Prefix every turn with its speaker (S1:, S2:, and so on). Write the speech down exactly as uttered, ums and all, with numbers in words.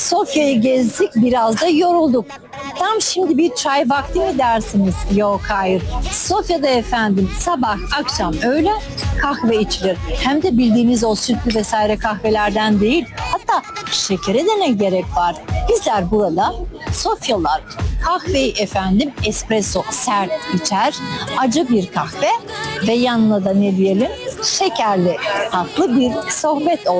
S1: Sofya'yı gezdik, biraz da yorulduk. Tam şimdi bir çay vakti mi dersiniz? Yok, hayır. Sofya'da efendim sabah, akşam, öğlen kahve içilir. Hem de bildiğiniz o sütlü vesaire kahvelerden değil. Hatta şekere de ne gerek var? Bizler burada Sofyalılar kahveyi efendim espresso sert içer, acı bir kahve ve yanına da ne diyelim şekerli tatlı bir sohbet olur.